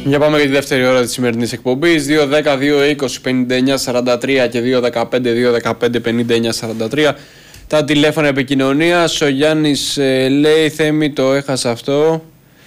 Για πάμε για τη δεύτερη ώρα της σημερινής εκπομπής. 2-10-2-20-59-43 και 2-15-2-15-59-43. Τα τηλέφωνα επικοινωνίας. Ο Γιάννης λέει: Θέμη, το έχασα αυτό.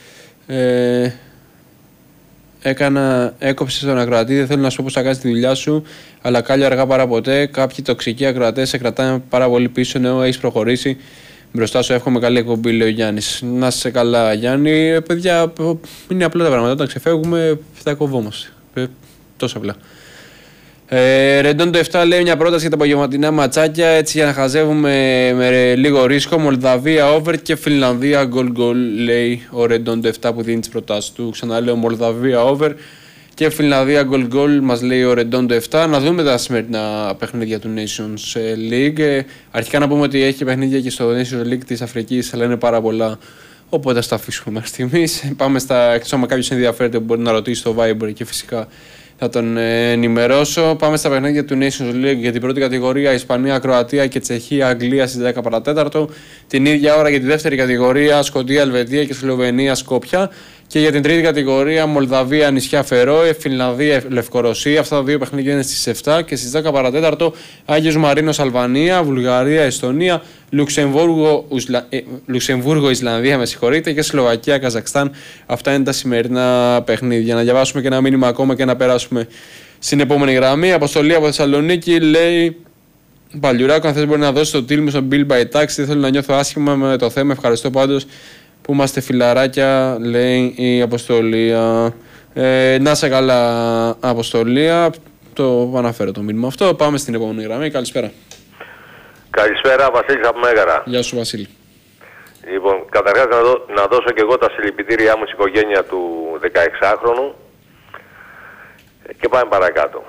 Έκοψε τον ακροατή. Δεν θέλω να σου πω πώς θα κάνεις τη δουλειά σου, αλλά κάλλιο αργά παρά ποτέ. Κάποιοι τοξικοί ακροατές σε κρατάνε πάρα πολύ πίσω, ενώ έχεις προχωρήσει. Μπροστά σου εύχομαι καλή εκπομπή, λέει ο Γιάννης. Να είσαι καλά, Γιάννη. Παιδιά, είναι απλά τα πράγματα. Όταν ξεφεύγουμε, θα κοβόμαστε. Τόσο απλά. Ρεντόν το 7 λέει μια πρόταση για τα απογευματινά ματσάκια. Έτσι για να χαζεύουμε με λίγο ρίσκο. Μολδαβία over και Φινλανδία goal, λέει ο Ρεντόν το 7 που δίνει τις προτάσεις του. Ξαναλέω Μολδαβία over και Φινλανδία goal, μας λέει ο Ρεντόν το 7. Να δούμε τα σημερινά παιχνίδια του Nations League. Αρχικά να πούμε ότι έχει παιχνίδια και στο Nations League της Αφρικής, αλλά είναι πάρα πολλά. Οπότε θα τα αφήσουμε μέχρι στιγμής. Πάμε στα εκτός άμα κάποιος ενδιαφέρεται που μπορεί να ρωτήσει στο Viber και φυσικά θα τον ενημερώσω. Πάμε στα παιχνίδια του Nations League για την πρώτη κατηγορία: Ισπανία, Κροατία και Τσεχία, Αγγλία στις 10 παρατέταρτο. Την ίδια ώρα για τη δεύτερη κατηγορία: Σκωτία, Ελβετία και Σλοβενία, Σκόπια. Και για την τρίτη κατηγορία: Μολδαβία, νησιά Φερόε, Φινλανδία, Λευκορωσία. Αυτά τα δύο παιχνίδια είναι στις 7 και στις 10 παρατέταρτο: Άγιος Μαρίνος, Αλβανία, Βουλγαρία, Εστονία, Λουξεμβούργο, Ισλανδία, με συγχωρείτε, και Σλοβακία, Καζακστάν. Αυτά είναι τα σημερινά παιχνίδια. Να διαβάσουμε και ένα μήνυμα ακόμα και να περάσουμε στην επόμενη γραμμή. Αποστολή από Θεσσαλονίκη λέει: Παλιουράκο, αν θες μπορεί να δώσει το τίλ μου στον Bill by Taxi. Δεν θέλω να νιώθω άσχημα με το θέμα. Ευχαριστώ πάντως που είμαστε φιλαράκια, λέει η Αποστολία. Να σε καλά, Αποστολία. Το αναφέρω το μήνυμα αυτό. Πάμε στην επόμενη γραμμή. Καλησπέρα. Καλησπέρα, Βασίλης από Μέγαρα. Γεια σου, Βασίλη. Λοιπόν, καταρχάς να δώσω και εγώ τα συλληπιτήριά μου στην οικογένεια του 16χρονου και πάμε παρακάτω.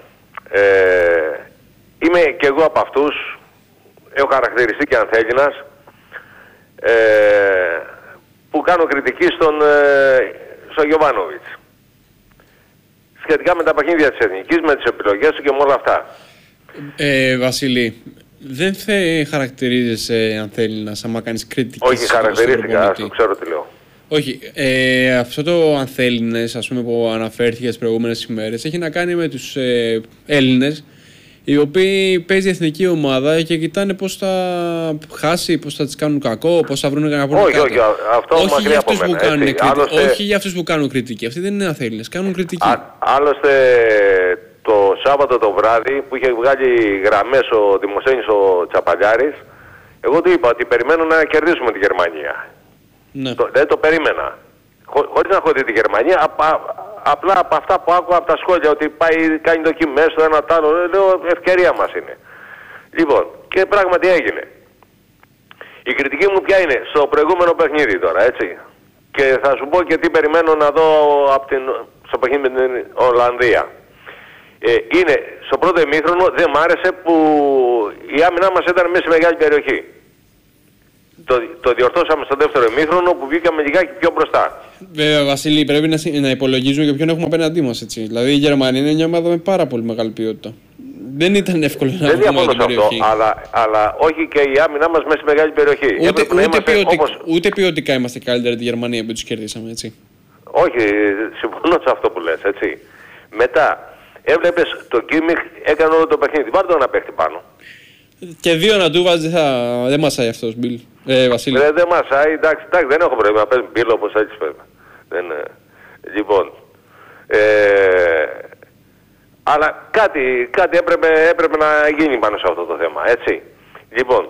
Είμαι και εγώ από αυτούς, έχω χαρακτηριστεί και ανθέλληνας, που κάνω κριτική στον Γιοβάνοβιτς σχετικά με τα παιχνίδια της Εθνικής, με τις επιλογές του και με όλα αυτά. Βασίλη, δεν θα χαρακτηρίζεσαι ανθέλληνας άμα κάνεις κριτική? Όχι, χαρακτηρίστηκα, το ξέρω τι λέω. Όχι, αυτό το ανθέλληνες, ας πούμε, που αναφέρθηκε τις προηγούμενες ημέρες, έχει να κάνει με τους Έλληνες, οι οποίοι παίζει εθνική ομάδα και κοιτάνε πώς θα χάσει, πώς θα τις κάνουν κακό, πώς θα βρουν κανένα πρόβλημα. Όχι, αυτό όχι μακριά από μένα. Όχι για αυτούς που κάνουν κριτική. Αυτοί δεν είναι αθέλληνες, κάνουν κριτική. Άλλωστε, το Σάββατο το βράδυ που είχε βγάλει γραμμές ο Δημοσθένης ο Τσαπαλιάρης, εγώ του είπα ότι περιμένω να κερδίσουμε τη Γερμανία. Ναι. Δεν το περίμενα. Χωρίς να έχω δει τη Γερμανία, απλά από αυτά που άκουγα από τα σχόλια, ότι πάει, κάνει δοκιμές το ένα τ' άλλο, λέω ευκαιρία μας είναι. Λοιπόν, και πράγματι έγινε. Η κριτική μου ποια είναι? Στο προηγούμενο παιχνίδι τώρα, έτσι. Και θα σου πω και τι περιμένω να δω στο παιχνίδι με την Ολλανδία. Είναι στο πρώτο ημίχρονο, δεν μ' άρεσε που η άμυνά μας ήταν μέσα στη μεγάλη περιοχή. Το διορθώσαμε στο δεύτερο ημίχρονο που βγήκαμε λιγάκι πιο μπροστά. Βέβαια, Βασίλη, πρέπει να υπολογίζουμε και ποιον έχουμε απέναντί μας, έτσι. Δηλαδή η Γερμανία είναι μια ομάδα με πάρα πολύ μεγάλη ποιότητα. Δεν ήταν εύκολο να βγούμε από την περιοχή. Αλλά όχι και η άμυνά μας μέσα στη μεγάλη περιοχή. Ούτε ποιοτικά είμαστε καλύτερα τη Γερμανία που τους κερδίσαμε, έτσι. Όχι, συμφωνώ σε αυτό που λες, έτσι. Μετά, έβλεπες το Κίμιχ έκανε όλο το παιχνίδι. Πάρτε τον να παίχτη πάνω. Και δύο να του βάζει, δεν μασάει αυτός, Μπιλ. Βασίλη. Δεν μασάει, εντάξει, δεν έχω πρόβλημα. Παίζει Μπιλ όπως έτσι πρέπει. Λοιπόν, αλλά κάτι έπρεπε να γίνει πάνω σε αυτό το θέμα, έτσι. Λοιπόν,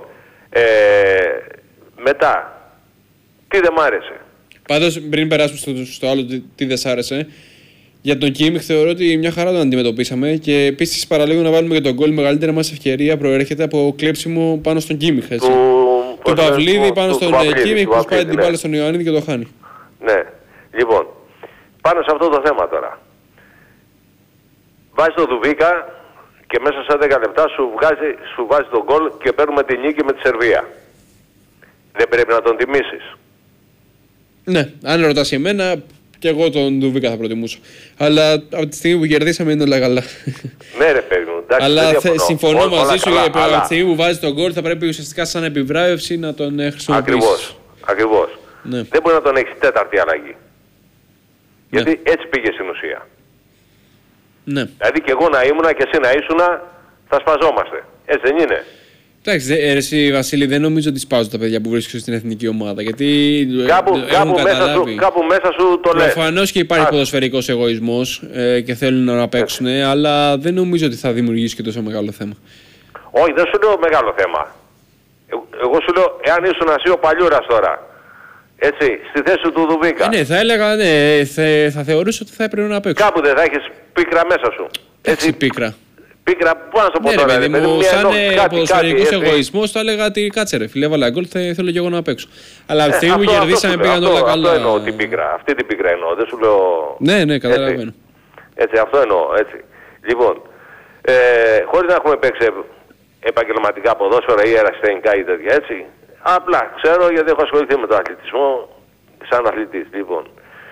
μετά, τι δεν μ' άρεσε? Πάντως, πριν περάσουμε στο άλλο τι δεν σ' άρεσε, για τον Κίμιχ θεωρώ ότι μια χαρά τον αντιμετωπίσαμε και επίσης παραλίγο να βάλουμε και τον γκολ. Η μεγαλύτερη μας ευκαιρία προέρχεται από κλέψιμο πάνω στον Κίμιχ. Του Παυλίδη πάνω στον Κίμιχ που σπάει την μπάλα στον Ιωαννίδη και το χάνει. Ναι, λοιπόν, πάνω σε αυτό το θέμα τώρα. Βάζει το Δουβίκα και μέσα σε 10 λεπτά σου βάζει τον γκολ και παίρνουμε τη νίκη με τη Σερβία. Δεν πρέπει να τον τιμήσεις? Ναι, αν ρωτάς εμένα, και εγώ τον Δουβίκα θα προτιμούσα. Αλλά από τη στιγμή που κερδίσαμε είναι όλα καλά. Ναι, ρε παιδί μου, εντάξει. Αλλά συμφωνώ μαζί σου ότι από τη στιγμή που βάζει τον γκολ θα πρέπει ουσιαστικά σαν επιβράβευση να τον χρησιμοποιήσεις. Ακριβώς. Ναι. Δεν μπορεί να τον έχεις τέταρτη αλλαγή. Γιατί έτσι πήγε στην ουσία. Ναι. Δηλαδή και εγώ να ήμουνα και εσύ να ήσουνα, θα σπαζόμαστε. Έτσι δεν είναι? Εντάξει, εσύ Βασίλη, δεν νομίζω ότι σπάζουν τα παιδιά που βρίσκονται στην εθνική ομάδα. Γιατί κάπου μέσα σου το λες. Προφανώς και υπάρχει ποδοσφαιρικός εγωισμός και θέλουν να παίξουν, αλλά δεν νομίζω ότι θα δημιουργήσει και τόσο μεγάλο θέμα. Όχι, δεν σου λέω μεγάλο θέμα. Εγώ σου λέω, εάν ήσουν εσύ ο Παλιούρας τώρα, έτσι, στη θέση του Δουβίκα. Ναι, θα έλεγα, ναι, θα θεωρούσα ότι θα έπρεπε να παίξω. Κάπου δεν θα έχεις πίκρα μέσα σου. Έτσι, πίκρα. Πίκρα, πού να σου πω τώρα, παιδί μου, σαν ποδοσφαιρικός εγωισμός θα έλεγα ότι κάτσε ρε φίλε, έβαλα γκολ, θέλω και εγώ να παίξω. Αλλά από τη στιγμή που κερδίσαμε πήγαν όλα καλά. Αυτό εννοώ την πίκρα, αυτή την πίκρα εννοώ, δεν σου λέω... Ναι, καταλαβαίνω. Έτσι, αυτό εννοώ, έτσι. Λοιπόν, χωρίς να έχουμε παίξει επαγγελματικά ποδόσφαιρα ή ερασιτεχνικά ή τέτοια, έτσι. Απλά ξέρω γιατί έχω ασχοληθεί με τον αθλητισμό σαν αθλητής. Λοιπόν,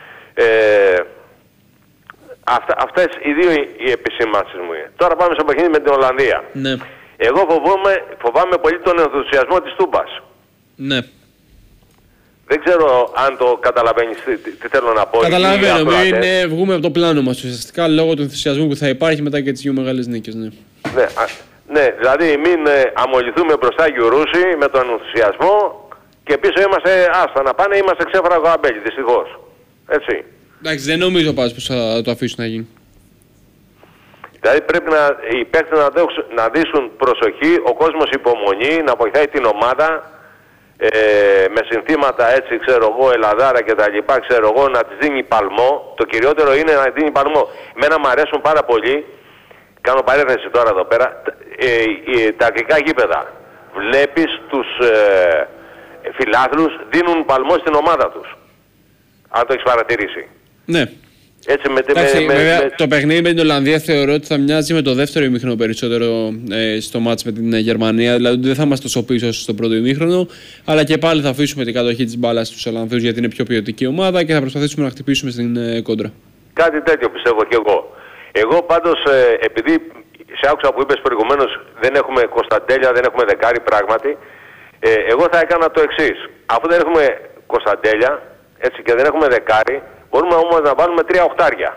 αυτές οι δύο οι επισήμανσεις μου είναι. Τώρα πάμε στο παιχνίδι με την Ολλανδία. Ναι. Εγώ φοβάμαι πολύ τον ενθουσιασμό της Τούμπας. Ναι. Δεν ξέρω αν το καταλαβαίνεις τι θέλω να πω. Καταλαβαίνω, βγούμε από το πλάνο μας ουσιαστικά λόγω του ενθουσιασμού που θα υπάρχει μετά και τις δύο μεγάλες νίκες. Ναι. Ναι, δηλαδή μην αμολυθούμε μπροστά Γιουρούση με τον ενθουσιασμό και πίσω είμαστε άστα να πάνε, είμαστε ξέφραγο αμπέλι, δυστυχώς. Έτσι. Εντάξει, δεν νομίζω πως θα το αφήσουν να γίνει. Δηλαδή πρέπει οι παίκτες να δείσουν προσοχή, ο κόσμος υπομονή, να βοηθάει την ομάδα με συνθήματα έτσι, ξέρω εγώ, Ελλαδάρα και τα λοιπά, ξέρω εγώ, να της δίνει παλμό. Το κυριότερο είναι να της δίνει παλμό. Εμένα μου αρέσουν πάρα πολύ, κάνω παρένθεση τώρα εδώ πέρα, τα αγγλικά γήπεδα. Βλέπεις τους φιλάθλους δίνουν παλμό στην ομάδα τους. Αν το έχεις παρατηρήσει. Ναι. Έτσι, το παιχνίδι με την Ολλανδία θεωρώ ότι θα μοιάζει με το δεύτερο ημίχρονο περισσότερο στο μάτς με την Γερμανία. Δηλαδή δεν θα είμαστε τόσο πίσω στο πρώτο ημίχρονο, αλλά και πάλι θα αφήσουμε την κατοχή της μπάλας στους Ολλανδούς γιατί είναι πιο ποιοτική ομάδα και θα προσπαθήσουμε να χτυπήσουμε στην κόντρα. Κάτι τέτοιο πιστεύω κι εγώ. Εγώ πάντως, επειδή σε άκουσα που είπες προηγουμένως, δεν έχουμε Κωνσταντέλια, δεν έχουμε δεκάρι πράγματι, εγώ θα έκανα το εξής. Αφού δεν έχουμε Κωνσταντέλια, έτσι, και δεν έχουμε δεκάρι, μπορούμε όμως να βάλουμε 3 οχτάρια.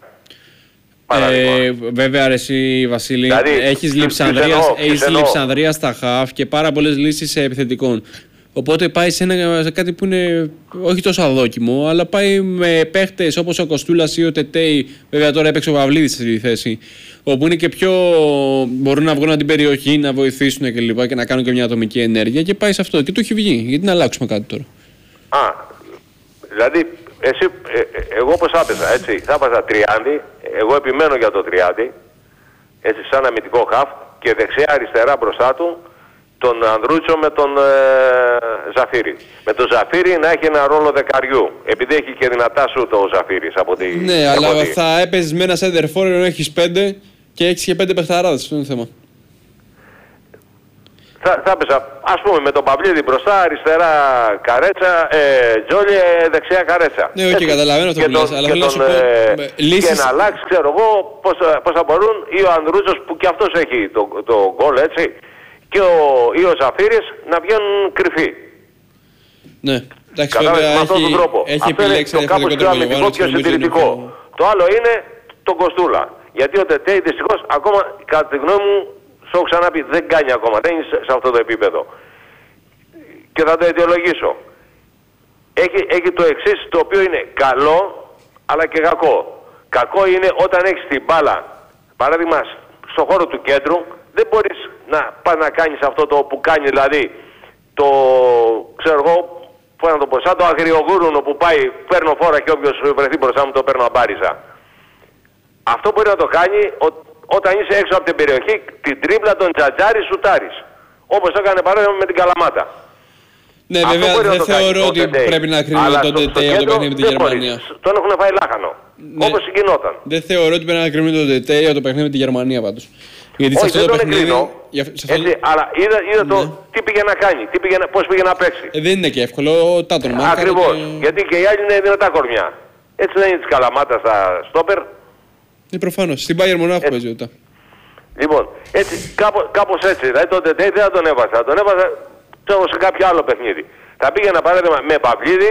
Βέβαια αρέσει Βασίλη, δηλαδή, έχεις Λειψανδρία στα χαφ και πάρα πολλές λύσεις επιθετικών. Οπότε πάει σε κάτι που είναι όχι τόσο αδόκιμο, αλλά πάει με παίχτες όπως ο Κοστούλας ή ο Τετέι, βέβαια τώρα έπαιξε ο Παυλίδης στη θέση, όπου είναι και πιο μπορούν να βγουν από την περιοχή, να βοηθήσουν κλπ. Και να κάνουν και μια ατομική ενέργεια και πάει σε αυτό. Και του έχει βγει. Γιατί να αλλάξουμε κάτι τώρα. Δηλαδή εγώ πώς θα έπαιζα, έτσι, θα έπαιζα Τριάντη, εγώ επιμένω για το Τριάντη, έτσι, σαν αμυντικό χαφ και δεξιά αριστερά μπροστά του τον Ανδρούτσο με τον Ζαφύρη. Με τον Ζαφύρη να έχει ένα ρόλο δεκαριού, επειδή έχει και δυνατά σούτ ο Ζαφύρης από τη... Ναι, αλλά θα έπαιζες με ένα center for ενώ έχεις 5 και έχεις και 5 παιχταράδες, αυτό είναι το θέμα. Θα έπαιζα, ας πούμε, με τον Παυλίδη μπροστά, αριστερά Καρέτσα, Τζόλι, δεξιά Καρέτσα. Ναι, όχι, καταλαβαίνω αυτό που λες, αλλά θέλω να σου πω λύσεις... Και να αλλάξει, ξέρω εγώ, πώς θα μπορούν, ή ο Ανδρούτσος που και αυτός έχει το γκολ, έτσι, και ή ο Ζαφύρης να βγαίνουν κρυφοί. Ναι, εντάξει, βέβαια έχει επιλέξει το κάπως πιο αμυντικό και συντηρητικό. Το άλλο είναι το Κοστούλα. Γιατί ο Τετέι δυστυχώς ακόμα, κατά τη γνώμη μου, σου έχω ξαναπεί, δεν κάνει ακόμα, δεν είναι σε αυτό το επίπεδο. Και θα το αιτιολογήσω. Έχει το εξής, το οποίο είναι καλό, αλλά και κακό. Κακό είναι όταν έχεις την μπάλα, παράδειγμα, στον χώρο του κέντρου, δεν μπορείς να πας να κάνεις αυτό το που κάνει, δηλαδή, το, ξέρω εγώ, πώς να το πω, σαν το αγριογούρουνο που πάει, παίρνω φόρα και όποιος βρεθεί μπροστά μου το παίρνω αμπάριζα. Αυτό μπορεί να το κάνει όταν είσαι έξω από την περιοχή, την τρίπλα των τζατζάρι σουτάρις. Όπως έκανε παράδειγμα με την Καλαμάτα. Ναι, αυτό βέβαια δεν θεωρώ ότι πρέπει να κρίνουμε τον Τετέι από το παιχνίδι με τη Γερμανία. Τον έχουν φάει λάχανο. Ναι. Όπως συγκινόταν. Δεν θεωρώ ότι πρέπει να κρίνουμε τον Τετέι από το παιχνίδι με τη Γερμανία πάντως. Γιατί όχι, δεν τον εγκρίνω. Έτσι, αλλά είδα το τι πήγε να κάνει, πώς πήγε να παίξει. Δεν είναι και εύκολο, τον μάθαμε. Ακριβώς. Γιατί και οι άλλοι είναι δυνατά κορμιά. Έτσι δεν είναι της Καλαμάτας στα στόπερ. Προφανώς. Στην Bayern Μονάχου παίζει ο Τά. Λοιπόν, έτσι, κάπως έτσι. Δηλαδή τον Τετέι δεν θα τον έβαζα. Θα τον έβαζα σε κάποιο άλλο παιχνίδι. Θα πήγαινα παράδειγμα με Παυλίδη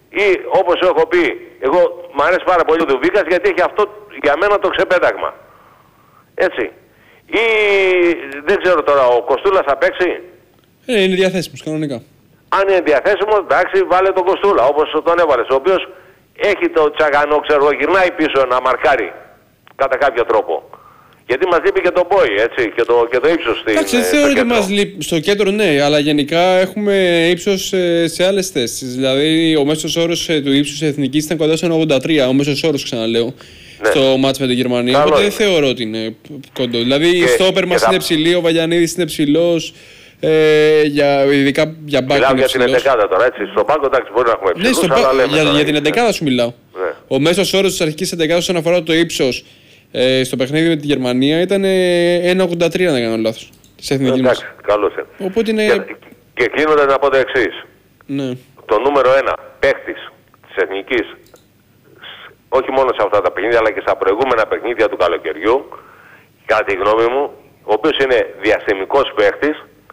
Ή όπως έχω πει, εγώ μου αρέσει πάρα πολύ ο Δουβίκας γιατί έχει αυτό για μένα το ξεπέταγμα. Έτσι. Ή δεν ξέρω τώρα, ο Κοστούλας θα παίξει. Είναι διαθέσιμος κανονικά. Αν είναι διαθέσιμος, εντάξει, βάλε τον Κοστούλα όπως τον έβαλες. Ο οποίος έχει το τσαγανό, ξέρω, γυρνάει πίσω να μαρκάρει κατά κάποιο τρόπο. Γιατί μας λείπει και το μπόι, έτσι, και το ύψος στην. Εντάξει, δεν θεωρώ ότι μας λείπει. Στο κέντρο ναι, αλλά γενικά έχουμε ύψος σε άλλες θέσεις. Δηλαδή, ο μέσος όρος του ύψους εθνικής ήταν κοντά στο 83, ο μέσος όρος, ξαναλέω, ναι, στο μάτς με την Γερμανία. Οπότε δεν θεωρώ ότι είναι κοντό. Δηλαδή, η στόπερ μας είναι ψηλή, ο Βαγιανίδης είναι ψηλός. Ειδικά για μπάκ. Μιλάω για την 11η τώρα, έτσι. Στον πάγκο, εντάξει, μπορεί να έχουμε ψηλούς, αλλά λέμε. Για την 11η σου μιλάω. Ναι. Ο μέσος όρος της αρχικής 11ης όσον αφορά το ύψος στο παιχνίδι με τη Γερμανία ήταν 1,83 αν δεν κάνω λάθος. Εντάξει, καλώς είναι. Οπότε είναι... Και κλείνοντας να πω το εξής. Ναι. Το νούμερο 1 παίχτης της εθνικής, όχι μόνο σε αυτά τα παιχνίδια αλλά και στα προηγούμενα παιχνίδια του καλοκαιριού, κατά τη γνώμη μου, ο οποίος είναι διαστημικός παίχτης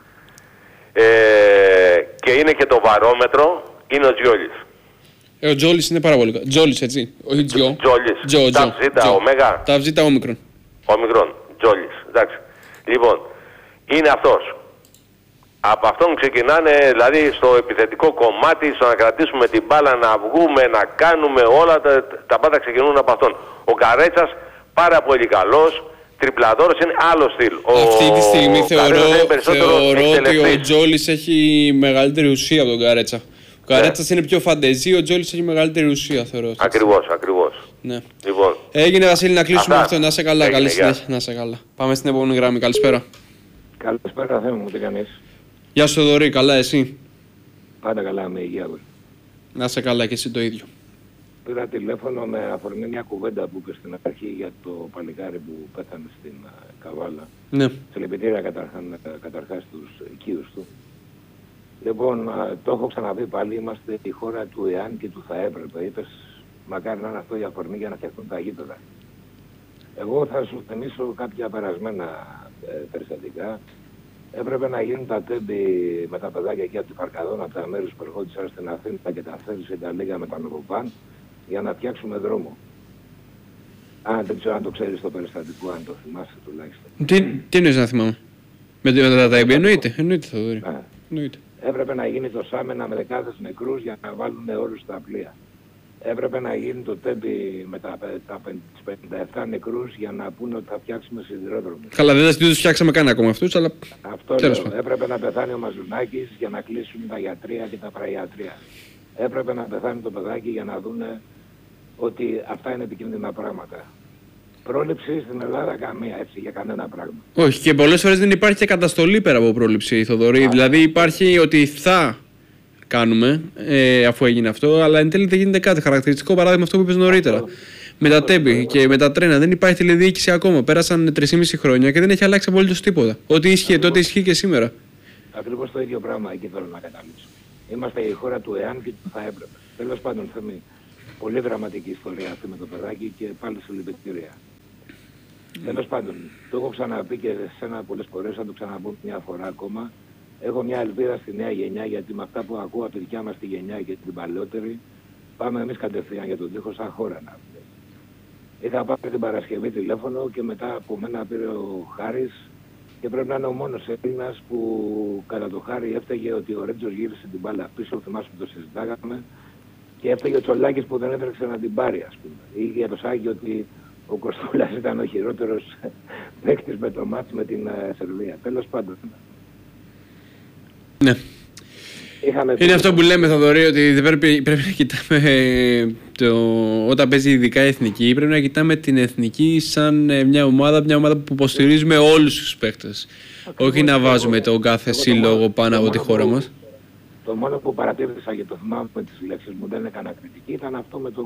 και είναι και το βαρόμετρο, είναι ο Τζιόλης. Ο Τζόλης είναι πάρα πολύ καλό. Τζόλης, έτσι. Όχι Τζο. Τζόλης. Ταυζίτα, ωμέγα. Ταυζίτα, όμικρον. Όμικρον. Τζόλης. Εντάξει. Λοιπόν, είναι αυτός. Από αυτόν ξεκινάνε, δηλαδή στο επιθετικό κομμάτι, στο να κρατήσουμε την μπάλα, να βγούμε, να κάνουμε όλα τα πάντα ξεκινούν από αυτόν. Ο Καρέτσας, πάρα πολύ καλός. Τριπλαδόρος, είναι άλλο στυλ. Αυτή τη στιγμή θεωρώ ότι ο Τζόλης έχει μεγαλύτερη ουσία από τον Καρέτσα. Ο Καρέτσας είναι πιο φαντεζή, ο Τζόλης έχει μεγαλύτερη ουσία, θεωρώ. Ακριβώς. Ναι. Λοιπόν, έγινε, Βασίλη, να κλείσουμε αυτό. Να είσαι καλά. Καλή συνέχεια. Να είσαι καλά. Πάμε στην επόμενη γραμμή. Καλησπέρα. Καλησπέρα, Θέμη μου, τι κάνεις? Γεια σου, Θοδωρή. Καλά, εσύ? Πάντα καλά, με υγεία. Να είσαι καλά και εσύ το ίδιο. Πήρα τηλέφωνο με αφορμή μια κουβέντα που είπε στην αρχή για το παλικάρι που πέθανε στην Καβάλα. Ναι. Συλληπιτήρια καταρχάς στους οικείους του. Λοιπόν, το έχω ξαναπεί πάλι, είμαστε η χώρα του εάν και του θα έπρεπε. Είπες, μακάρι να είναι αυτό η αφορμή για να φτιαχτούν τα γήπεδα. Εγώ θα σου θυμίσω κάποια περασμένα περιστατικά. Έπρεπε να γίνουν τα τέμπη με τα παιδάκια εκεί από τη Φαρκαδόνα, από τα μέρη που ερχόντουσαν στην Αθήνα και τα θέλησε τα λίγα με τα Νοβοπάν για να φτιάξουμε δρόμο. Δεν ξέρω αν το ξέρεις το περιστατικό, αν το θυμάσαι τουλάχιστον. Τι εννοείς να θυμάμαι? Με τα τέμπη, εννοείται, Θοδωρή. Έπρεπε να γίνει το Σάμενα με δεκάδες νεκρούς για να βάλουν όρους στα πλοία. Έπρεπε να γίνει το τέμπη με τα 57 νεκρούς για να πούνε ότι θα φτιάξουμε σιδηρόδρομους. Καλά, δεν τους φτιάξαμε καν ακόμα αυτούς, αλλά... Αυτό λέω. Έπρεπε να πεθάνει ο Μαζουνάκης για να κλείσουν τα γιατρία και τα πραϊατρία. Έπρεπε να πεθάνει το παιδάκι για να δούνε ότι αυτά είναι επικίνδυνα πράγματα. Πρόληψη στην Ελλάδα καμία, έτσι, για κανένα πράγμα. Όχι, και πολλές φορές δεν υπάρχει και καταστολή πέρα από πρόληψη, Θοδωρή. Δηλαδή υπάρχει ότι θα κάνουμε, αφού έγινε αυτό, αλλά εν τέλει δεν γίνεται κάτι. Χαρακτηριστικό παράδειγμα αυτό που είπες νωρίτερα. Με τα τέμπη και με τα τρένα δεν υπάρχει τηλεδιοίκηση ακόμα. Πέρασαν 3,5 χρόνια και δεν έχει αλλάξει απολύτως τίποτα. Ό,τι ίσχυε τότε ισχύει και σήμερα. Ακριβώς το ίδιο πράγμα εκεί θέλω να καταλήξω. Είμαστε η χώρα του εάν και του θα έπρεπε. Τέλος πάντων, Θέμη, πολύ δραματική ιστορία αυτή με το παιδάκι και πάλι συλληπιτήρια. Τέλος πάντων, το έχω ξαναπεί και σε σένα πολλές φορές, θα το ξαναπώ μια φορά ακόμα. Έχω μια ελπίδα στη νέα γενιά, γιατί με αυτά που ακούω από τη δικιά μας τη γενιά και την παλαιότερη, πάμε εμείς κατευθείαν για τον τοίχο σαν χώρα να πούμε. Είχα πάρει την Παρασκευή τηλέφωνο και μετά από μένα πήρε ο Χάρης και πρέπει να είναι ο μόνος Έλληνας που κατά το Χάρη έφταιγε ότι ο Ρέτζος γύρισε την μπάλα πίσω, θυμάσαι που το συζητάγαμε, και έφταιγε ο Τσολάκης που δεν έτρεξε να την πάρει, ας πούμε. Ή για το Σάκη ότι ο Κοστούλας ήταν ο χειρότερος παίκτης με το μάτς με την Σερβία. Τέλος πάντων. Ναι. Είναι αυτό που λέμε, Θοδωρή, ότι δεν πρέπει να κοιτάμε όταν παίζει ειδικά εθνική, πρέπει να κοιτάμε την εθνική σαν μια ομάδα που υποστηρίζουμε όλους τους παίκτες. Όχι να βάζουμε τον κάθε σύλλογο πάνω από τη χώρα μας. Το μόνο που παρατήρησα και το θυμάμαι με τις λέξεις μου, δεν έκανα κριτική, ήταν αυτό με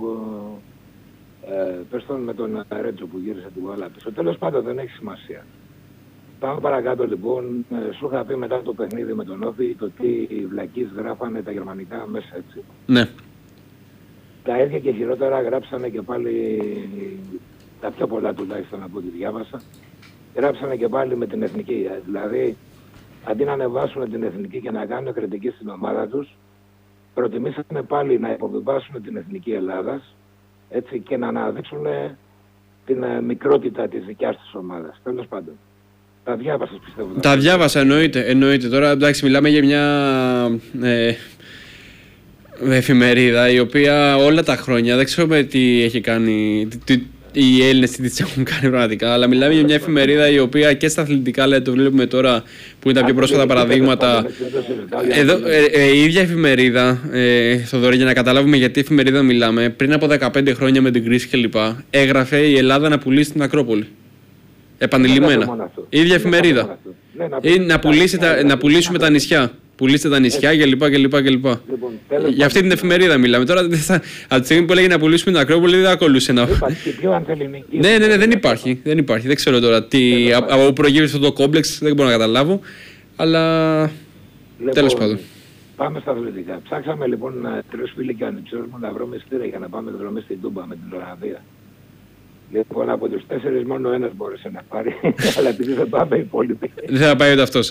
με τον Ρέτζο που γύρισε την μπάλα πίσω. Τέλος πάντων δεν έχει σημασία. Πάμε παρακάτω λοιπόν. Σου είχα πει μετά το παιχνίδι με τον Όφη το τι οι βλακείς γράφανε τα γερμανικά μέσα, έτσι. Ναι. Τα ίδια και χειρότερα γράψανε και πάλι, τα πιο πολλά τουλάχιστον από ό,τι διάβασα, γράψανε και πάλι με την εθνική. Δηλαδή, αντί να ανεβάσουν την εθνική και να κάνουν κριτική στην ομάδα τους, προτιμήσανε πάλι να υποβιβάσουν την Εθνική Ελλάδας, έτσι, και να αναδείξουν την μικρότητα της δικιάς της ομάδας. Τέλος πάντων. Τα διάβασες, πιστεύω. Τα διάβασα, εννοείται. Τώρα, εντάξει, μιλάμε για μια εφημερίδα η οποία όλα τα χρόνια, δεν ξέρω τι έχει κάνει, οι Έλληνες τι τις έχουν κάνει πραγματικά, αλλά μιλάμε για μια εφημερίδα η οποία και στα αθλητικά, αλλά το βλέπουμε τώρα που είναι τα πιο πρόσφατα παραδείγματα. Εδώ, η ίδια εφημερίδα, Θοδωρή, για να καταλάβουμε γιατί εφημερίδα μιλάμε, πριν από 15 χρόνια με την κρίση κλπ. Έγραφε η Ελλάδα να πουλήσει την Ακρόπολη. Επανειλημμένα. Η ίδια εφημερίδα. Να πουλήσουμε τα νησιά. Πουλήστε τα νησιά κλπ. Λοιπόν, για αυτή την εφημερίδα μιλάμε. Τώρα, από τη στιγμή που έλεγε να πουλήσουμε την Ακρόπολη, δεν ακολούθησε να. Ναι, δεν υπάρχει. Δεν ξέρω τώρα από πού προγύρισε αυτό το κόμπλεξ, δεν μπορώ να καταλάβω. Αλλά. Λοιπόν, τέλος πάντων. Πάμε στα αθλητικά. Ψάξαμε λοιπόν 3 φίλοι και ανυψιούς μου να βρούμε εισιτήρια για να πάμε δρομή στην Τούμπα με την Ολλανδία. Λοιπόν, από τους 4 μόνο ένας μπόρεσε να πάρει, αλλά επειδή δεν πάμε οι υπόλοιποι. Δεν θα πάει ούτε αυτός,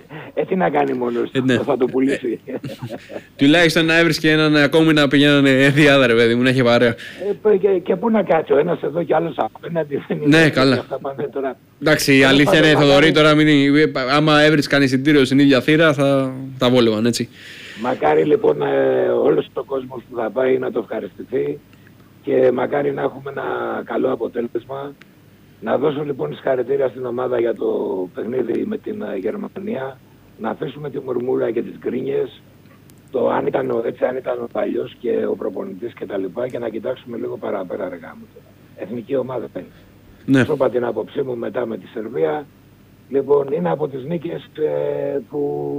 τι να κάνει μόνος, ναι. θα το πουλήσει. Τουλάχιστον να έβρισκε έναν ακόμη να πηγαίνανε διάδα, ρε παιδί μου, να έχει παρέα. Και πού να κάτσει, ο ένας εδώ και άλλος απέναντι. Ναι, καλά. Εντάξει, η αλήθεια είναι, Θοδωρή, τώρα άμα έβρισκαν εισιτήριο στην ίδια θύρα θα τα βόλευαν, έτσι. Μακάρι λοιπόν όλος ο κόσμος που θα πάει να το ευχαριστηθεί. Και μακάρι να έχουμε ένα καλό αποτέλεσμα. Να δώσω λοιπόν συγχαρητήρια στην ομάδα για το παιχνίδι με την Γερμανία. Να αφήσουμε τη μουρμούρα και τις γκρίνιες. Το αν ήταν ο παλιός και ο προπονητής κτλ. Και να κοιτάξουμε λίγο παραπέρα αργά μου. Εθνική ομάδα είναι. Ναι. Σώπα την άποψή μου μετά με τη Σερβία. Λοιπόν, είναι από τις νίκες που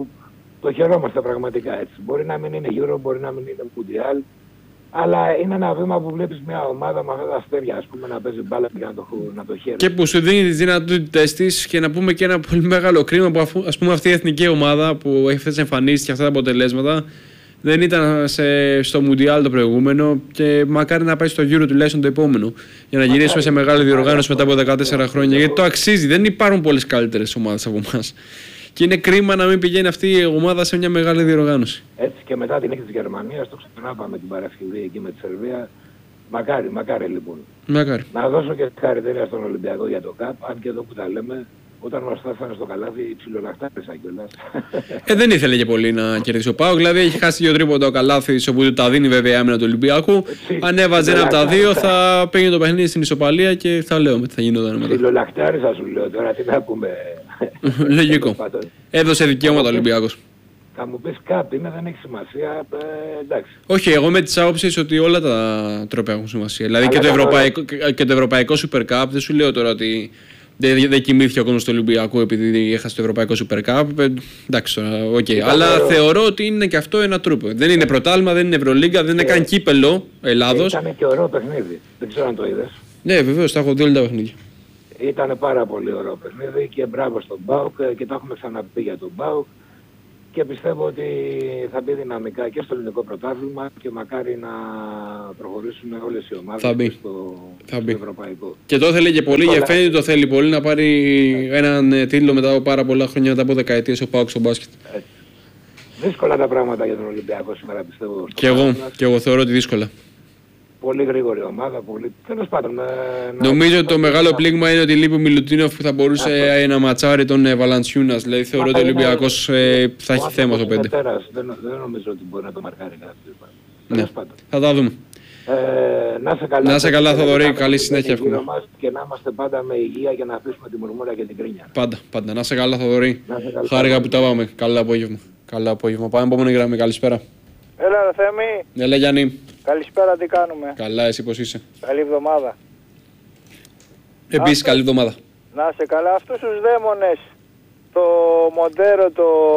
το χαιρόμαστε πραγματικά έτσι. Μπορεί να μην είναι Euro, μπορεί να μην είναι Mundial. Αλλά είναι ένα βήμα που βλέπεις μια ομάδα με αυτά τα αστέρια, ας πούμε, να παίζει μπάλα και να το χαίρει. Και που σου δίνει τις δυνατότητες της, και να πούμε και ένα πολύ μεγάλο κρίμα που ας πούμε αυτή η εθνική ομάδα που έχει αυτές τις εμφανίσεις και αυτά τα αποτελέσματα δεν ήταν στο Μουντιάλ το προηγούμενο και μακάρι να πάει στο Euro τουλάχιστον το επόμενο για να γυρίσουμε σε μεγάλη διοργάνωση μετά από 14 χρόνια. Γιατί το αξίζει, δεν υπάρχουν πολλές καλύτερες ομάδες από εμάς. Και είναι κρίμα να μην πηγαίνει αυτή η ομάδα σε μια μεγάλη διοργάνωση. Έτσι και μετά την νίκη της Γερμανίας, το ξανάπαμε την Παρασκευή εκεί με τη Σερβία. Μακάρι λοιπόν. Μακάρι. Να δώσω και συγχαρητήρια στον Ολυμπιακό για το ΚΑΠ, αν και εδώ που τα λέμε, όταν μας φτάσανε στο καλάθι ψιλολαχτάρισα κιόλας. Δεν ήθελε και πολύ να κερδίσει ο ΠΑΟΚ, δηλαδή έχει χάσει 2 τρίποτα ο καλάθι, όπου τα δίνει βέβαια άμυνα του Ολυμπιακού. Αν έβαζε ένα από τα δύο θα πήγαινε το παιχνίδι στην ισοπαλία και θα λέω τι θα γινόταν μετά. Ψιλολαχτάρισα σου λέω τώρα, τι να πούμε. Λογικό. Έδωσε δικαίωματα ο Ολυμπιακός. Θα μου πεις κάτι, δεν έχει σημασία, εντάξει. Όχι, εγώ με τις άποψεις ότι όλα τα τρόπια έχουν σημασία. Δηλαδή και το ευρωπαϊκό Super Cup, δεν σου λέω τώρα ότι δεν κοιμήθηκε ο κόσμος του Ολυμπιακού επειδή έχασε το ευρωπαϊκό Super Cup. Εντάξει τώρα, okay. Αλλά θεωρώ ότι είναι και αυτό ένα τρούπο. Δεν είναι πρωτάλμα, δεν είναι Ευρωλίγκα, δεν είναι καν κύπελο Ελλάδος. Ήταν και ωραίο παιχνίδι, δεν ξέρω αν το είδες. Ναι, βεβαίως, τα έχω δει όλα τα παιχνίδια. Ήταν πάρα πολύ ωραίο παιχνίδι και μπράβο στον ΠΑΟΚ και τα έχουμε ξαναπεί για τον ΠΑΟΚ και πιστεύω ότι θα μπει δυναμικά και στο ελληνικό πρωτάθλημα και μακάρι να προχωρήσουν όλες οι ομάδες στο ευρωπαϊκό. Και το ήθελε και πολύ, και φαίνεται το θέλει πολύ να πάρει έναν τίτλο μετά από πάρα πολλά χρόνια, μετά από δεκαετίες ο ΠΑΟΚ στο μπάσκετ. Έτσι. Δύσκολα τα πράγματα για τον Ολυμπιακό σήμερα πιστεύω. Και εγώ θεωρώ ότι δύσκολα. Πολύ γρήγορη ομάδα, τέλος πάντων. Νομίζω ότι το μεγάλο πλήγμα είναι ότι λείπει ο Μιλουτίνοφ που θα μπορούσε να ματσάρει τον Βαλαντσιούνας. Δηλαδή θεωρώ ότι ο Ολυμπιακός θα έχει θέμα στο 5. Δεν νομίζω ότι μπορεί να το μαρκάρει κάτι. Ναι. Θα τα δούμε. Να σε καλά Θοδωρή, καλή συνέχεια εύχομαι. Και να είμαστε πάντα με υγεία για να αφήσουμε τη μουρμούρα και την κρίνια. Πάντα. Να σε καλά Θοδωρή. Χάρηκα που τα πάμε. Καλό απόγευμα. Πάμε επόμενη γραμμή. Καλησπέρα. Έλα ρε Θέμη. Έλα Γιάννη. Καλησπέρα, τι κάνουμε. Καλά, εσύ πώς είσαι. Καλή εβδομάδα. Επίσης καλή εβδομάδα. Να σε καλά. Αυτούς τους δαίμονες, το Μοντέρο,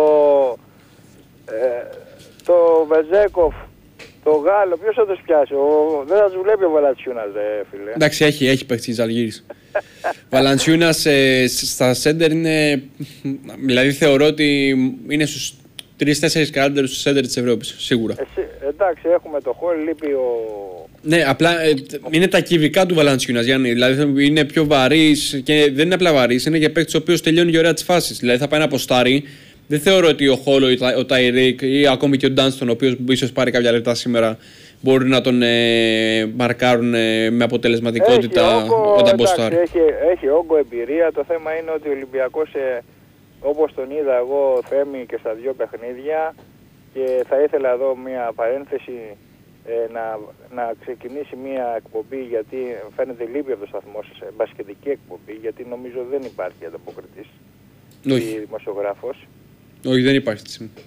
το Βεζέκοφ, το Γάλλο, ποιος θα τους πιάσει. Δεν θα τους βλέπει ο Βαλαντσιούνας, φίλε. Εντάξει, έχει παίξει της Αλγύρης. Βαλαντσιούνας στα σέντερ είναι, δηλαδή θεωρώ ότι είναι στους 3-4 καλύτερους σέντερ της Ευρώπης, σίγουρα. Εντάξει, έχουμε το Χολ, λείπει ο... Ναι, απλά είναι τα κυβικά του Βαλαντσιούνας, Γιάννη. Δηλαδή είναι πιο βαρύς και δεν είναι απλά βαρύς, είναι και παίκτης ο οποίος τελειώνει και ωραία τις φάσεις. Δηλαδή θα πάει να αποστάρει Δεν θεωρώ ότι ο Χόλο, ο Ταϊρίκ ή ακόμη και ο Ντάνστον, ο οποίος ίσως πάρει κάποια λεπτά σήμερα, μπορούν να τον μαρκάρουν με αποτελεσματικότητα όταν μποστάρει. Έχει όγκο, εμπειρία. Το θέμα είναι ότι ο Ολυμπιακός, όπως τον είδα εγώ Θέμη και στα 2 παιχνίδια, και θα ήθελα εδώ μια παρένθεση να ξεκινήσει μια εκπομπή, γιατί φαίνεται λείπει από το σταθμό σας, μπασκετική εκπομπή, γιατί νομίζω δεν υπάρχει ανταποκριτής ή δημοσιογράφος. Όχι, δεν υπάρχει.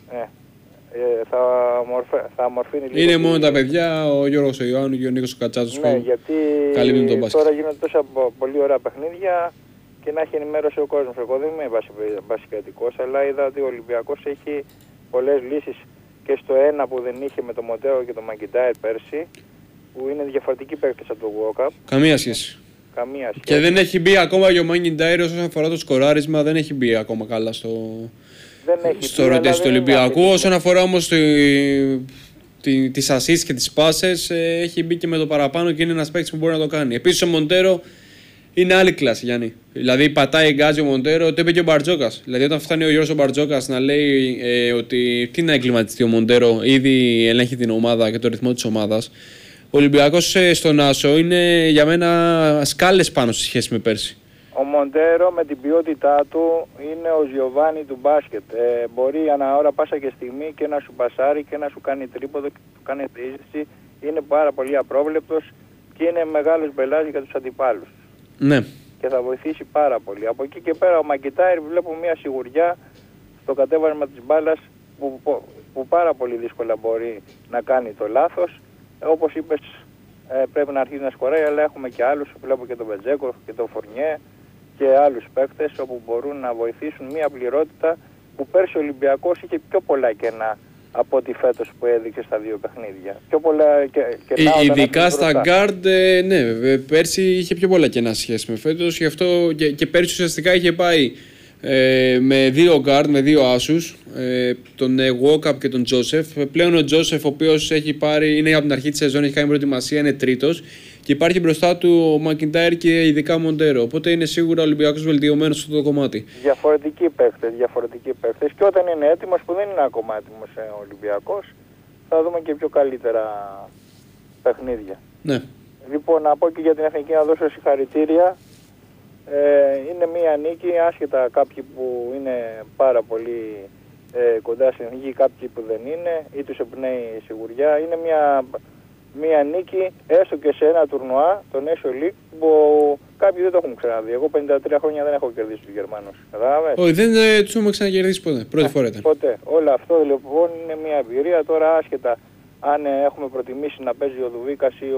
Θα ομορφύνει λίγο. Είναι μόνο τα παιδιά, ο Γιώργος ο Ιωάννου και ο Νίκος ο Κατσάτσος. Ναι, γιατί τώρα γίνονται τόσα πολύ ωραία παιχνίδια και να έχει ενημέρωση ο κόσμος. Εγώ δεν είμαι μπασκετικός, αλλά είδα ότι ο Ολυμπιακός έχει πολλές λύσεις και στο ένα που δεν είχε με το Μοντέρο και το Μαγκιντάιρ πέρσι, που είναι διαφορετικοί παίκτες από το Walkup. Καμία σχέση. Και δεν έχει μπει ακόμα και ο Μαγκιντάιρ όσον αφορά το σκοράρισμα, δεν έχει μπει ακόμα καλά στο ρωτές του Ολυμπιακού. Όσον αφορά όμως τις ασίσεις και τις πάσες, έχει μπει και με το παραπάνω και είναι ένας παίκτης που μπορεί να το κάνει. Επίσης ο Μοντέρο είναι άλλη κλάση, Γιάννη. Δηλαδή πατάει γκάζι ο Μοντέρο, το είπε και ο Μπαρτζόκας. Δηλαδή όταν φτάνει ο Γιώργος ο Μπαρτζόκας να λέει ότι τι να εγκληματιστεί ο Μοντέρο, ήδη ελέγχει την ομάδα και το ρυθμό της ομάδας. Ο Ολυμπιακός στον Άσο είναι για μένα σκάλες πάνω στη σχέση με πέρσι. Ο Μοντέρο με την ποιότητά του είναι ο Γιωβάνι του μπάσκετ. Μπορεί ανά ώρα πάσα και στιγμή και να σου πασάρει και να σου κάνει τρίποδο και να σου κάνει διείσδυση. Είναι πάρα πολύ απρόβλεπτος και είναι μεγάλος μπελάς για τους αντιπάλους. Ναι. Και θα βοηθήσει πάρα πολύ. Από εκεί και πέρα ο Μαγκιντάιρ βλέπω μια σιγουριά στο κατέβασμα της μπάλας που πάρα πολύ δύσκολα μπορεί να κάνει το λάθος. Όπως είπες, πρέπει να αρχίσει να σκοράει, αλλά έχουμε και άλλους. Βλέπω και τον Μπετζέκοφ και τον Φορνιέ και άλλους παίκτες όπου μπορούν να βοηθήσουν μια πληρότητα που πέρσι ο Ολυμπιακός είχε πιο πολλά κενά από ό,τι φέτος που έδειξε στα 2 παιχνίδια. Πιο πολλά κενά. Ειδικά στα γκάρντ, ναι, πέρσι είχε πιο πολλά κενά σχέση με φέτος. Γι' αυτό και πέρσι ουσιαστικά είχε πάει με 2 γκάρντ, με 2 άσους, τον Walkup και τον Τζόσεφ. Πλέον ο Τζόσεφ, ο οποίος έχει πάρει, είναι από την αρχή της σεζόν, έχει κάνει προετοιμασία, είναι τρίτος. Και υπάρχει μπροστά του ο Μακιντάιρ και ειδικά ο Μοντέρο. Οπότε είναι σίγουρα ο Ολυμπιακός βελτιωμένος σε αυτό το κομμάτι. Διαφορετικοί παίκτες. Και όταν είναι έτοιμος, που δεν είναι ακόμα έτοιμος ο Ολυμπιακός, θα δούμε και πιο καλύτερα παιχνίδια. Ναι. Λοιπόν, να πω και για την Εθνική να δώσω συγχαρητήρια. Είναι μία νίκη, άσχετα κάποιοι που είναι πάρα πολύ κοντά στην Εθνική, κάποιοι που δεν είναι, ή τους εμπνέει σιγουριά. Είναι μία νίκη, έστω και σε ένα τουρνουά, το Nation League, που κάποιοι δεν το έχουν ξαναδεί. Εγώ 53 χρόνια δεν έχω κερδίσει τους Γερμανούς. Κατάλαβες? Όχι, δεν τους έχουμε ξανακερδίσει ποτέ. Πρώτη φορά ήταν. Ποτέ. Όλο αυτό λοιπόν είναι μία εμπειρία. Τώρα άσχετα αν έχουμε προτιμήσει να παίζει ο Δουβίκας ή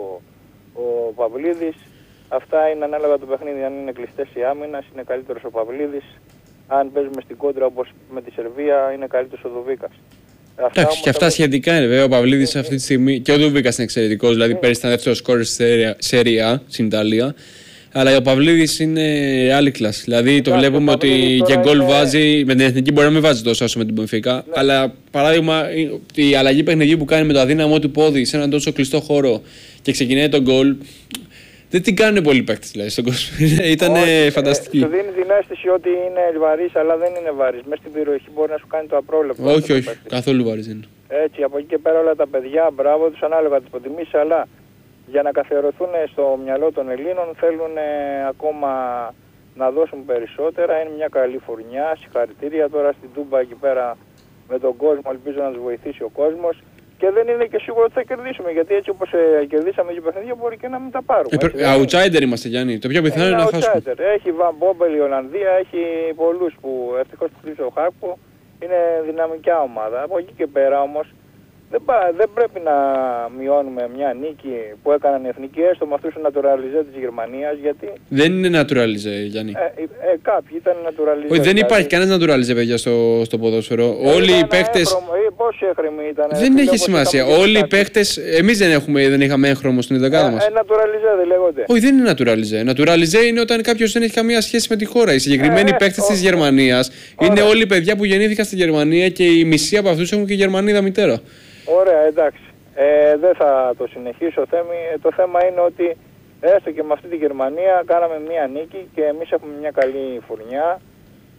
ο Παυλίδης, αυτά είναι ανάλογα το παιχνίδι. Αν είναι κλειστές οι άμυνας, είναι καλύτερος ο Παυλίδης. Αν παίζουμε στην κόντρα όπως με τη Σερβία, είναι καλύτερος ο Δουβίκας. Εντάξει, και αυτά σχετικά είναι βέβαια. Ο Παυλίδης αυτή τη στιγμή και ο Δουβίκας είναι εξαιρετικός. Δηλαδή πέρυσι ήταν δεύτερο σκόρερ στη Σέρια Α στην Ιταλία. Αλλά ο Παυλίδης είναι άλλη κλάση. Δηλαδή το βλέπουμε ότι και γκολ βάζει. Με την εθνική μπορεί να μην βάζει τόσο όσο με την Μπενφίκα. Ναι. Αλλά παράδειγμα η αλλαγή παιχνιδιού που κάνει με το αδύναμο του πόδι σε έναν τόσο κλειστό χώρο και ξεκινάει τον γκολ. Δεν την κάνουν πολλοί παίκτες δηλαδή στον κόσμο. Ήταν φανταστική. Σου δίνει την αίσθηση ότι είναι βαρύς, αλλά δεν είναι βαρύς. Μέσα στην περιοχή μπορεί να σου κάνει το απρόβλεπτο. Όχι, καθόλου βαρύς δεν είναι. Έτσι, από εκεί και πέρα όλα τα παιδιά, μπράβο τους, ανάλογα τις προτιμήσεις, αλλά για να καθιερωθούν στο μυαλό των Ελλήνων θέλουν ακόμα να δώσουν περισσότερα. Είναι μια καλή φουρνιά, συγχαρητήρια τώρα στην Τούμπα εκεί πέρα με τον κόσμο. Ελπίζω να τους βοηθήσει ο κόσμος. Και δεν είναι και σίγουρο ότι θα κερδίσουμε, γιατί έτσι όπως κερδίσαμε και παιχνίδια μπορεί και να μην τα πάρουμε. Outsider είμαστε, Γιάννη. Το πιο πιθανό είναι να χάσουμε. Έχει Βαν Μπόμπελ η Ολλανδία, έχει πολλούς που ευτυχώς που χτύπησε ο Χάκπο. Είναι δυναμικιά ομάδα. Από εκεί και πέρα όμως δεν πρέπει να μειώνουμε μια νίκη που έκαναν οι εθνικοί, έστω με αυτούς τους naturalizé της Γερμανίας, γιατί... Δεν είναι naturalizé, Γιάννη. Κάποιοι ήταν naturalizé. Όχι, δεν υπάρχει κανένας naturalizé, παιδιά, στο ποδόσφαιρο. Όλοι οι παίκτες... Πόσοι έγχρωμοι ήταν. Δεν έχει σημασία. Όλοι οι παίκτες... Εμείς δεν είχαμε έγχρωμο στην δεκάδα μας. Naturalizé δεν λέγονται. Όχι, δεν είναι naturalizé. Naturalizé είναι όταν κάποιος δεν έχει καμία σχέση με τη χώρα. Οι συγκεκριμένοι παίκτες της Γερμανίας είναι όλοι παιδιά που γεννήθηκαν στη Γερμανία και η μισή από αυτούς έχουν και Γερμανίδα μητέρα. Ωραία, εντάξει. Δεν θα το συνεχίσω, Θέμη. Το θέμα είναι ότι έστω και με αυτή τη Γερμανία κάναμε μία νίκη και εμείς έχουμε μια καλή φουρνιά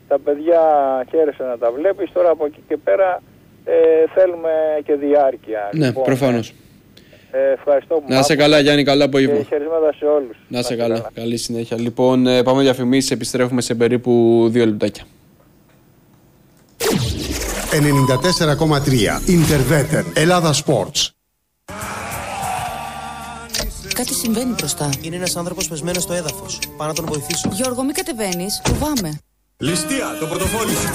Τα παιδιά χαίρεσαι να τα βλέπεις. Τώρα από εκεί και πέρα θέλουμε και διάρκεια. Ναι, λοιπόν, προφανώς. Ευχαριστώ που να είσαι καλά, Γιάννη, καλά απόγευμα. Και χαιρετήματα σε όλους. Να είσαι καλά. Καλή συνέχεια. Λοιπόν, πάμε διαφημίσεις, επιστρέφουμε σε περίπου 2 λεπτάκια. 94,3 Interveter Ελλάδα Sports. Κάτι συμβαίνει μπροστά. Είναι ένας άνθρωπος πεσμένος στο έδαφος. Πάω να τον βοηθήσω. Γιώργο, μην κατεβαίνεις. Φοβάμαι. Ληστεία, το πορτοφόλι σου.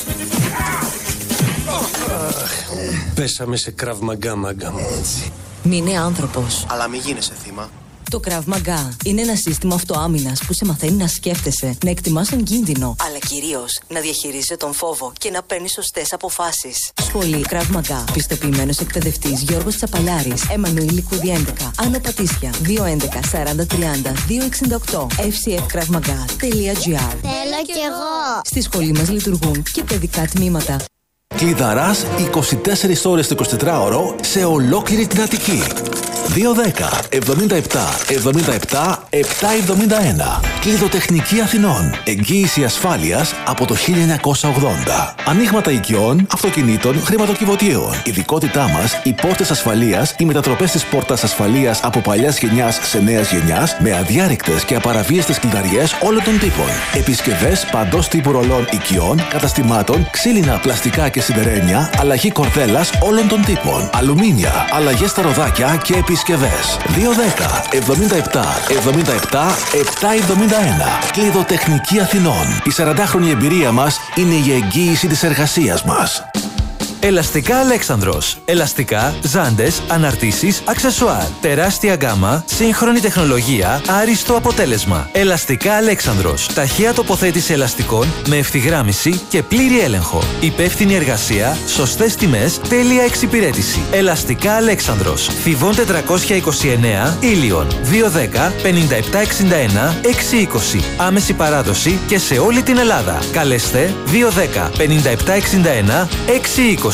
Πέσαμε σε Krav Maga, μάγκα μου. Μην είναι άνθρωπος. Αλλά μην γίνεσαι θύμα. Το Krav Maga είναι ένα σύστημα αυτοάμυνας που σε μαθαίνει να σκέφτεσαι, να εκτιμάς τον κίνδυνο, αλλά κυρίως να διαχειρίζεσαι τον φόβο και να παίρνεις σωστές αποφάσεις. Σχολή Krav Maga. Πιστοποιημένος εκπαιδευτής Γιώργος Τσαπαλιάρης. Εμμανουήλ Λικούδη 11. Άνω Πατήσια. 211 40 30 268. fcfkravmaga.gr. Θέλω κι εγώ. Στη σχολή μας λειτουργούν και παιδικά τμήματα. Κλειδαράς 24 ώρες το 24ωρο σε ολόκληρη την Αττική. 210 77 77 771. Κλειδοτεχνική Αθηνών. Εγγύηση ασφάλειας από το 1980. Ανοίγματα οικειών, αυτοκινήτων, χρηματοκιβωτίων. Ειδικότητά μας, οι πόρτες ασφαλείας, οι μετατροπές της πόρτας ασφαλείας από παλιάς γενιάς σε νέας γενιάς, με αδιάρρηκτες και απαραβίαστες κλειδαριές όλων των τύπων. Επισκευές παντός τύπου ρολών οικειών, καταστημάτων, ξύλινα, πλαστικά και σιδερένια, αλλαγή κορδέλας όλων των τύπων. Αλουμίνια, αλλαγές στα ροδάκια και επισκευές. 210 77 77 771. Κλειδοτεχνική Αθηνών. Η 40χρονη εμπειρία μας είναι η εγγύηση της εργασίας μας. Ελαστικά Αλέξανδρος. Ελαστικά, ζάντες, αναρτήσεις, αξεσουάρ. Τεράστια γκάμα, σύγχρονη τεχνολογία, άριστο αποτέλεσμα. Ελαστικά Αλέξανδρος. Ταχεία τοποθέτηση ελαστικών με ευθυγράμμιση και πλήρη έλεγχο. Υπεύθυνη εργασία, σωστές τιμές, τέλεια εξυπηρέτηση. Ελαστικά Αλέξανδρος. Θηβών 429, Ήλιον. 210 5761 620. Άμεση παράδοση και σε όλη την Ελλάδα. Καλέστε 210 5761 620.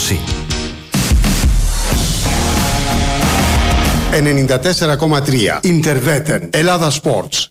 94,3 Interveter Ελλάδα Sports.